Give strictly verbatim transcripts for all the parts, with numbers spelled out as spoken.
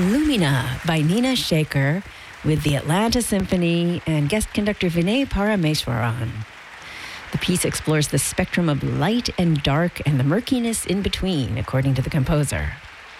Lumina by Nina Shaker with the Atlanta Symphony and guest conductor Vinay Parameswaran. The piece explores the spectrum of light and dark and the murkiness in between, according to the composer.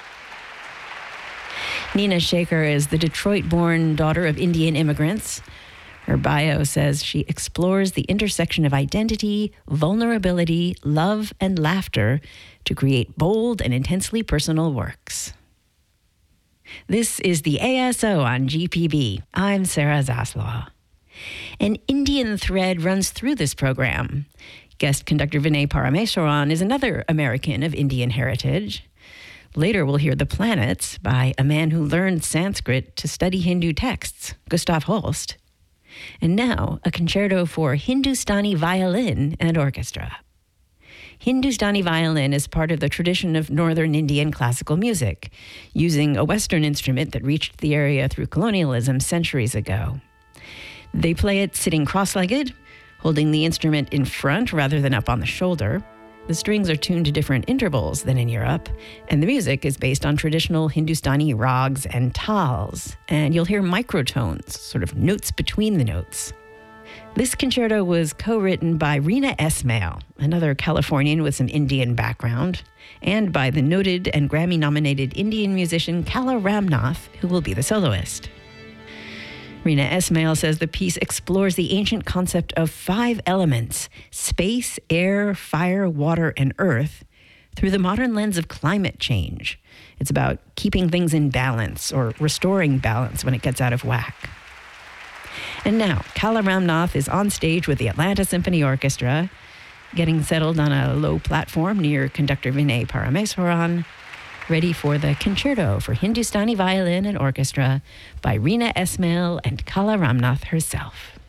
Nina Shaker is the Detroit-born daughter of Indian immigrants. Her bio says she explores the intersection of identity, vulnerability, love, and laughter to create bold and intensely personal works. This is the A S O on G P B. I'm Sarah Zaslaw. An Indian thread runs through this program. Guest conductor Vinay Parameswaran is another American of Indian heritage. Later, we'll hear The Planets by a man who learned Sanskrit to study Hindu texts, Gustav Holst. And now, a concerto for Hindustani violin and orchestra. Hindustani violin is part of the tradition of northern Indian classical music, using a Western instrument that reached the area through colonialism centuries ago. They play it sitting cross-legged, holding the instrument in front rather than up on the shoulder. The strings are tuned to different intervals than in Europe, and the music is based on traditional Hindustani rags and tals, and you'll hear microtones, sort of notes between the notes. This concerto was co-written by Reena Esmail, another Californian with some Indian background, and by the noted and Grammy-nominated Indian musician Kala Ramnath, who will be the soloist. Reena Esmail says the piece explores the ancient concept of five elements, space, air, fire, water, and earth, through the modern lens of climate change. It's about keeping things in balance or restoring balance when it gets out of whack. And now, Kala Ramnath is on stage with the Atlanta Symphony Orchestra, getting settled on a low platform near conductor Vinay Parameswaran, ready for the concerto for Hindustani violin and orchestra by Reena Esmail and Kala Ramnath herself.